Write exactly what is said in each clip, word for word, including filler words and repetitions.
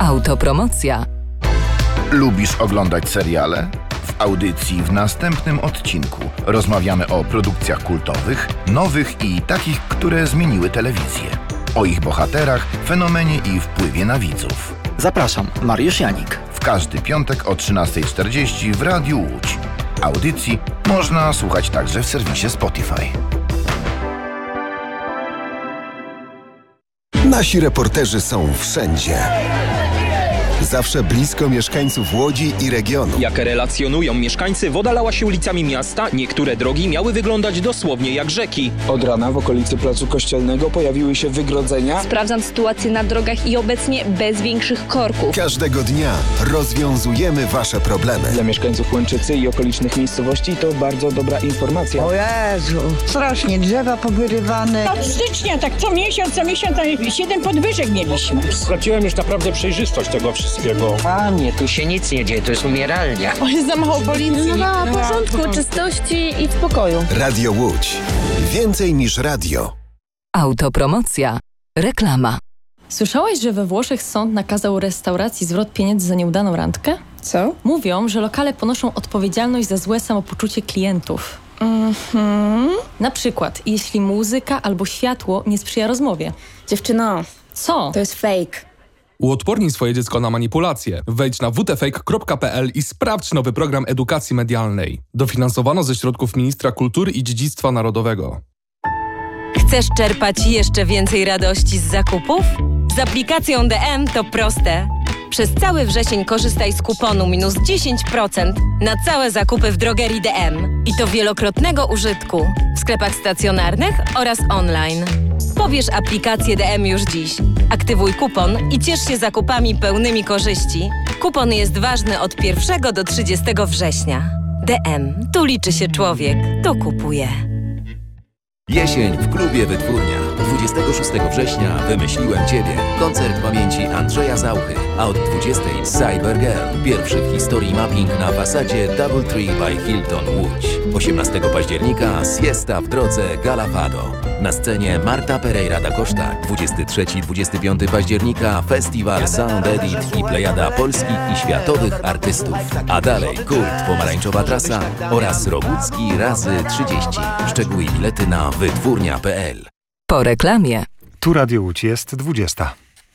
Autopromocja. Lubisz oglądać seriale? W audycji w następnym odcinku rozmawiamy o produkcjach kultowych, nowych i takich, które zmieniły telewizję. O ich bohaterach, fenomenie i wpływie na widzów. Zapraszam, Mariusz Janik. W każdy piątek o trzynasta czterdzieści w Radiu Łódź. Audycji można słuchać także w serwisie Spotify. Nasi reporterzy są wszędzie. Zawsze blisko mieszkańców Łodzi i regionu. Jak relacjonują mieszkańcy, woda lała się ulicami miasta. Niektóre drogi miały wyglądać dosłownie jak rzeki. Od rana w okolicy Placu Kościelnego pojawiły się wygrodzenia. Sprawdzam sytuację na drogach i obecnie bez większych korków. Każdego dnia rozwiązujemy wasze problemy. Dla mieszkańców Łęczycy i okolicznych miejscowości to bardzo dobra informacja. O Jezu, strasznie drzewa powyrywane. Od stycznia, tak co miesiąc, co miesiąc, siedem podwyżek mieliśmy. Straciłem już naprawdę przejrzystość tego wszystkiego. Panie, tu się nic nie dzieje, to jest umieralnia. O, jest za mało policji. No, no, no, porządku, czystości i spokoju. Radio Łódź. Więcej niż radio. Autopromocja. Reklama. Słyszałaś, że we Włoszech sąd nakazał restauracji zwrot pieniędzy za nieudaną randkę? Co? Mówią, że lokale ponoszą odpowiedzialność za złe samopoczucie klientów. Mhm. Na przykład, jeśli muzyka albo światło nie sprzyja rozmowie. Dziewczyno, co? To jest fake. Uodpornij swoje dziecko na manipulacje. Wejdź na w t fake kropka p l i sprawdź nowy program edukacji medialnej. Dofinansowano ze środków Ministra Kultury i Dziedzictwa Narodowego. Chcesz czerpać jeszcze więcej radości z zakupów? Z aplikacją D M to proste. Przez cały wrzesień korzystaj z kuponu minus dziesięć procent na całe zakupy w drogerii D M. I to wielokrotnego użytku w sklepach stacjonarnych oraz online. Pobierz aplikację D M już dziś. Aktywuj kupon i ciesz się zakupami pełnymi korzyści. Kupon jest ważny od pierwszego do trzydziestego września. D M. Tu liczy się człowiek. To kupuje. Jesień w klubie Wytwórnia. dwudziestego szóstego września wymyśliłem Ciebie. Koncert pamięci Andrzeja Zauchy. A od dwudziestej Cybergirl. Pierwszy w historii mapping na fasadzie Doubletree by Hilton Łódź. osiemnastego października Siesta w drodze Galafado. Na scenie Marta Pereira da Costa. dwudziestego trzeciego i dwudziestego piątego października Festiwal Sound Edit i plejada polskich i światowych artystów. A dalej Kurt, Pomarańczowa Trasa oraz Rogucki razy trzydzieści. Szczegóły i bilety na wytwórnia kropka p l. Po reklamie. Tu Radio Łódź, jest dwudziesta.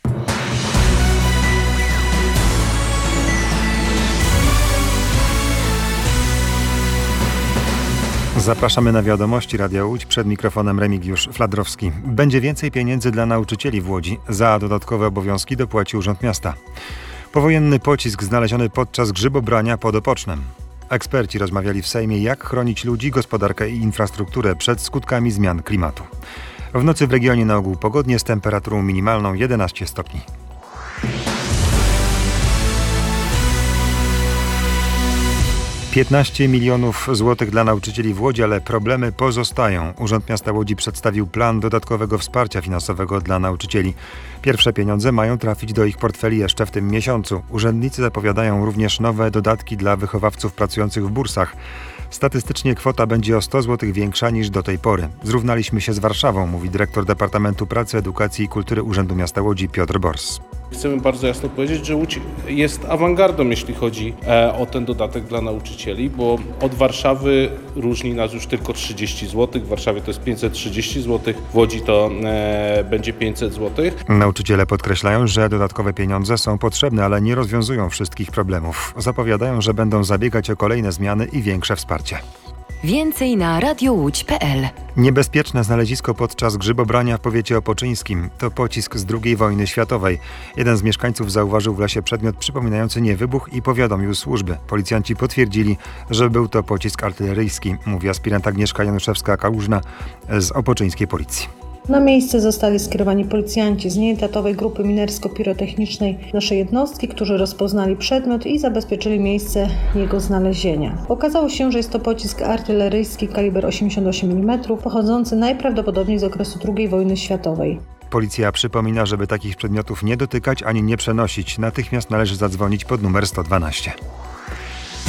Zapraszamy na wiadomości Radia Łódź, przed mikrofonem Remigiusz Fladrowski. Będzie więcej pieniędzy dla nauczycieli w Łodzi. Za dodatkowe obowiązki dopłaci Urząd Miasta. Powojenny pocisk znaleziony podczas grzybobrania pod Opocznem. Eksperci rozmawiali w Sejmie, jak chronić ludzi, gospodarkę i infrastrukturę przed skutkami zmian klimatu. W nocy w regionie na ogół pogodnie z temperaturą minimalną jedenaście stopni. piętnaście milionów złotych dla nauczycieli w Łodzi, ale problemy pozostają. Urząd Miasta Łodzi przedstawił plan dodatkowego wsparcia finansowego dla nauczycieli. Pierwsze pieniądze mają trafić do ich portfeli jeszcze w tym miesiącu. Urzędnicy zapowiadają również nowe dodatki dla wychowawców pracujących w bursach. Statystycznie kwota będzie o sto złotych większa niż do tej pory. Zrównaliśmy się z Warszawą, mówi dyrektor Departamentu Pracy, Edukacji i Kultury Urzędu Miasta Łodzi Piotr Bors. Chcemy bardzo jasno powiedzieć, że Łódź jest awangardą, jeśli chodzi e, o ten dodatek dla nauczycieli, bo od Warszawy różni nas już tylko trzydzieści złotych. W Warszawie to jest pięćset trzydzieści złotych, w Łodzi to e, będzie pięćset złotych. Nauczyciele podkreślają, że dodatkowe pieniądze są potrzebne, ale nie rozwiązują wszystkich problemów. Zapowiadają, że będą zabiegać o kolejne zmiany i większe wsparcie. Więcej na radiołódź kropka p l. Niebezpieczne znalezisko podczas grzybobrania w powiecie opoczyńskim. To pocisk z drugiej wojny światowej. Jeden z mieszkańców zauważył w lesie przedmiot przypominający niewybuch i powiadomił służby. Policjanci potwierdzili, że był to pocisk artyleryjski, mówi aspirant Agnieszka Januszewska-Kałużna z opoczyńskiej policji. Na miejsce zostali skierowani policjanci z nieetatowej grupy minersko-pirotechnicznej naszej jednostki, którzy rozpoznali przedmiot i zabezpieczyli miejsce jego znalezienia. Okazało się, że jest to pocisk artyleryjski kaliber osiemdziesiąt osiem milimetrów, pochodzący najprawdopodobniej z okresu drugiej wojny światowej. Policja przypomina, żeby takich przedmiotów nie dotykać ani nie przenosić. Natychmiast należy zadzwonić pod numer sto dwanaście.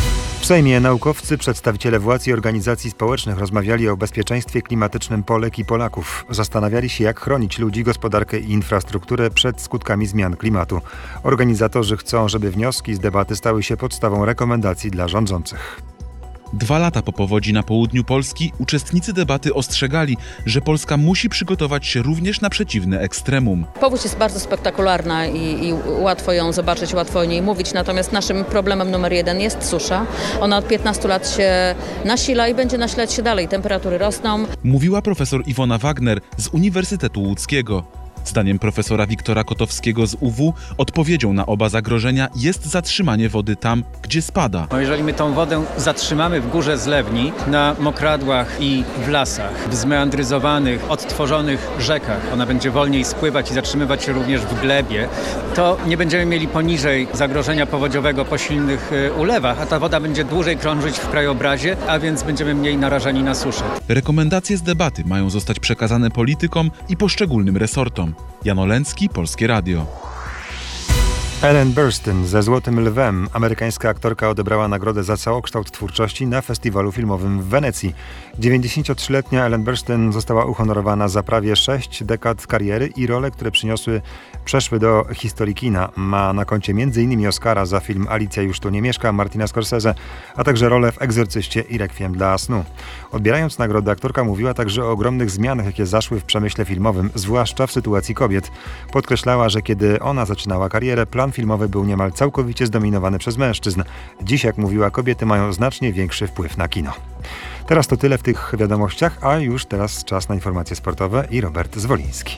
W Sejmie naukowcy, przedstawiciele władz i organizacji społecznych rozmawiali o bezpieczeństwie klimatycznym Polek i Polaków. Zastanawiali się, jak chronić ludzi, gospodarkę i infrastrukturę przed skutkami zmian klimatu. Organizatorzy chcą, żeby wnioski z debaty stały się podstawą rekomendacji dla rządzących. Dwa lata po powodzi na południu Polski uczestnicy debaty ostrzegali, że Polska musi przygotować się również na przeciwny ekstremum. Powódź jest bardzo spektakularna i, i łatwo ją zobaczyć, łatwo o niej mówić, natomiast naszym problemem numer jeden jest susza. Ona od piętnastu lat się nasila i będzie nasilać się dalej, temperatury rosną. Mówiła profesor Iwona Wagner z Uniwersytetu Łódzkiego. Zdaniem profesora Wiktora Kotowskiego z U W odpowiedzią na oba zagrożenia jest zatrzymanie wody tam, gdzie spada. No jeżeli my tą wodę zatrzymamy w górze zlewni, na mokradłach i w lasach, w zmeandryzowanych, odtworzonych rzekach, ona będzie wolniej spływać i zatrzymywać się również w glebie, to nie będziemy mieli poniżej zagrożenia powodziowego po silnych ulewach, a ta woda będzie dłużej krążyć w krajobrazie, a więc będziemy mniej narażeni na suszę. Rekomendacje z debaty mają zostać przekazane politykom i poszczególnym resortom. Jan Olęcki, Polskie Radio. Ellen Burstyn ze Złotym Lwem, amerykańska aktorka, odebrała nagrodę za całokształt twórczości na festiwalu filmowym w Wenecji. dziewięćdziesięciotrzyletnia Ellen Burstyn została uhonorowana za prawie sześć dekad kariery i role, które przyniosły, przeszły do historii kina. Ma na koncie między innymi Oscara za film Alicja już tu nie mieszka Martina Scorsese, a także rolę w Egzorcyście i Rekwiem dla snu. Odbierając nagrodę, aktorka mówiła także o ogromnych zmianach, jakie zaszły w przemyśle filmowym, zwłaszcza w sytuacji kobiet. Podkreślała, że kiedy ona zaczynała karierę, plan filmowy był niemal całkowicie zdominowany przez mężczyzn. Dziś, jak mówiła, kobiety mają znacznie większy wpływ na kino. Teraz to tyle w tych wiadomościach, a już teraz czas na informacje sportowe i Robert Zwoliński.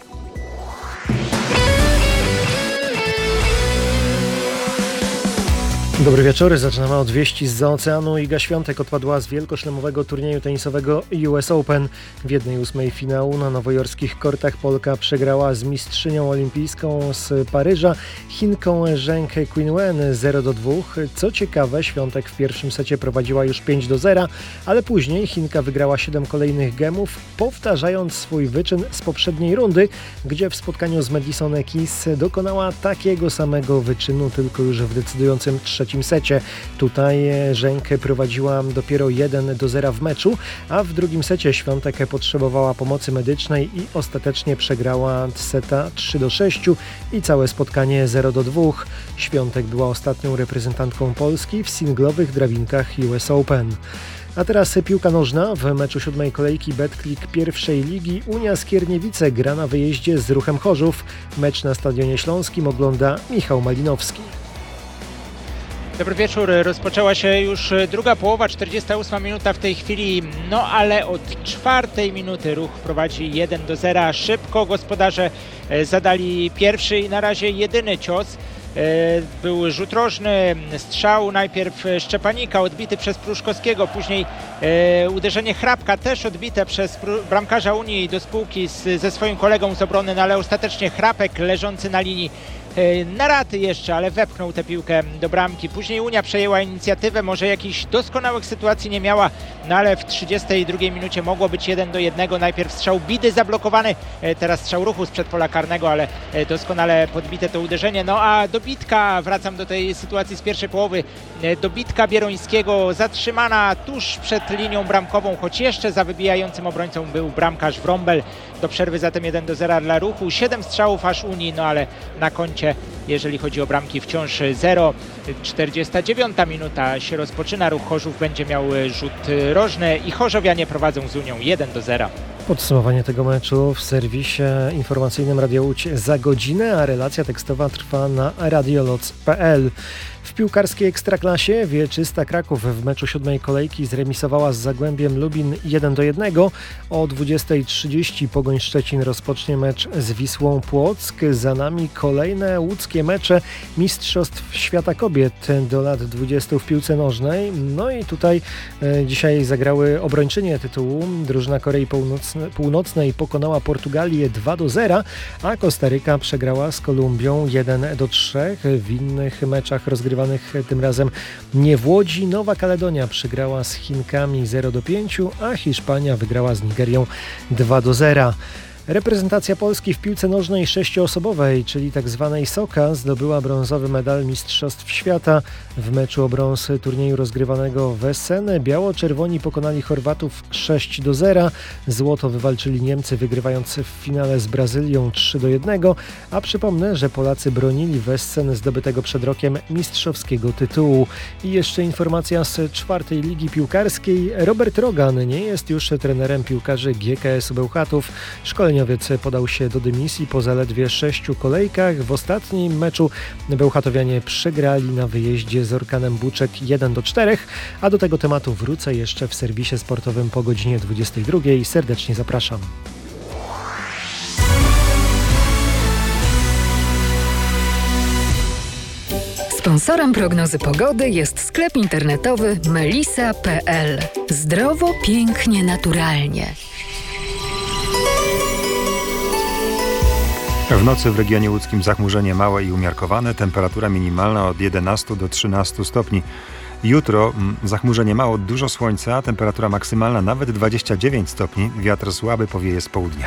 Dobry wieczór, zaczynamy od wieści zza oceanu. Iga Świątek odpadła z wielkoszlemowego turnieju tenisowego U S Open. W jednej ósmej finału na nowojorskich kortach Polka przegrała z mistrzynią olimpijską z Paryża, Chinką Zheng Qinwen zero do dwóch. Co ciekawe, Świątek w pierwszym secie prowadziła już pięć do zera, ale później Chinka wygrała siedem kolejnych gemów, powtarzając swój wyczyn z poprzedniej rundy, gdzie w spotkaniu z Madison Keys dokonała takiego samego wyczynu, tylko już w decydującym trzecim secie. Tutaj Zheng prowadziła dopiero jeden do zera w meczu, a w drugim secie Świątek potrzebowała pomocy medycznej i ostatecznie przegrała seta trzy do sześciu i całe spotkanie zero do dwóch. Świątek była ostatnią reprezentantką Polski w singlowych drabinkach U S Open. A teraz piłka nożna. W meczu siódmej kolejki Betclic pierwszej ligi Unia Skierniewice gra na wyjeździe z Ruchem Chorzów. Mecz na Stadionie Śląskim ogląda Michał Malinowski. Dobry wieczór, rozpoczęła się już druga połowa, czterdziesta ósma minuta w tej chwili, no ale od czwartej minuty Ruch prowadzi jeden do zera. Szybko gospodarze zadali pierwszy i na razie jedyny cios. Był rzut rożny, strzał najpierw Szczepanika odbity przez Pruszkowskiego, później uderzenie Hrabka też odbite przez bramkarza Unii do spółki z, ze swoim kolegą z obrony, no ale ostatecznie Hrapek leżący na linii na raty jeszcze, ale wepchnął tę piłkę do bramki. Później Unia przejęła inicjatywę, może jakichś doskonałych sytuacji nie miała, no ale w trzydziestej drugiej minucie mogło być jeden do jednego. Najpierw strzał Bidy zablokowany, teraz strzał Ruchu sprzed pola karnego, ale doskonale podbite to uderzenie. No a dobitka, wracam do tej sytuacji z pierwszej połowy, dobitka Bierońskiego zatrzymana tuż przed linią bramkową, choć jeszcze za wybijającym obrońcą był bramkarz Wrąbel. Do przerwy zatem jeden do zera dla Ruchu, siedem strzałów aż Unii, no ale na koncie, jeżeli chodzi o bramki, wciąż zero. czterdziesta dziewiąta minuta się rozpoczyna, Ruch Chorzów będzie miał rzut rożny i chorzowianie prowadzą z Unią jeden do zera. Podsumowanie tego meczu w serwisie informacyjnym Radio Łódź za godzinę, a relacja tekstowa trwa na radioloc kropka p l. W piłkarskiej Ekstraklasie Wieczysta Kraków w meczu siódmej kolejki zremisowała z Zagłębiem Lubin jeden do jednego. O dwudziestej trzydzieści Pogoń Szczecin rozpocznie mecz z Wisłą Płock. Za nami kolejne łódzkie mecze Mistrzostw Świata Kobiet do lat dwudziestu w piłce nożnej. No i tutaj e, dzisiaj zagrały obrończynie tytułu. Drużyna Korei Północnej, Północnej pokonała Portugalię dwa do zera, a Kostaryka przegrała z Kolumbią jeden do trzech. W innych meczach rozgrywanych tym razem nie w Łodzi Nowa Kaledonia przegrała z Chinkami zero do pięciu, a Hiszpania wygrała z Nigerią dwa do zera. Reprezentacja Polski w piłce nożnej sześcioosobowej, czyli tzw. Soka, zdobyła brązowy medal Mistrzostw Świata. W meczu o brąz turnieju rozgrywanego w Essen biało-czerwoni pokonali Chorwatów sześć do zera. Złoto wywalczyli Niemcy, wygrywając w finale z Brazylią trzy do jednego, a przypomnę, że Polacy bronili w Essen zdobytego przed rokiem mistrzowskiego tytułu. I jeszcze informacja z czwartej ligi piłkarskiej. Robert Rogan nie jest już trenerem piłkarzy G K S-u Bełchatów. Szkoleniowiec podał się do dymisji po zaledwie sześciu kolejkach. W ostatnim meczu bełchatowianie przegrali na wyjeździe z Orkanem Buczek jeden do czterech, a do tego tematu wrócę jeszcze w serwisie sportowym po godzinie dwudziestej drugiej. Serdecznie zapraszam. Sponsorem prognozy pogody jest sklep internetowy melisa kropka p l. Zdrowo, pięknie, naturalnie. W nocy w regionie łódzkim zachmurzenie małe i umiarkowane, temperatura minimalna od jedenastu do trzynastu stopni. Jutro zachmurzenie mało, dużo słońca, temperatura maksymalna nawet dwadzieścia dziewięć stopni, wiatr słaby powieje z południa.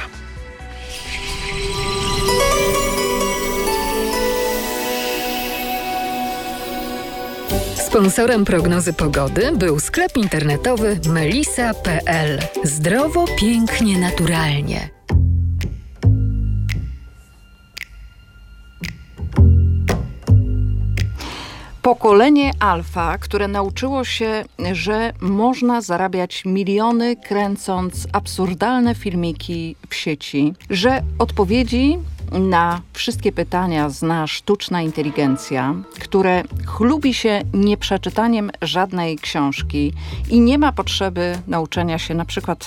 Sponsorem prognozy pogody był sklep internetowy melisa kropka p l. Zdrowo, pięknie, naturalnie. Pokolenie alfa, które nauczyło się, że można zarabiać miliony kręcąc absurdalne filmiki w sieci, że odpowiedzi na wszystkie pytania zna sztuczna inteligencja, które chlubi się nieprzeczytaniem żadnej książki i nie ma potrzeby nauczenia się na przykład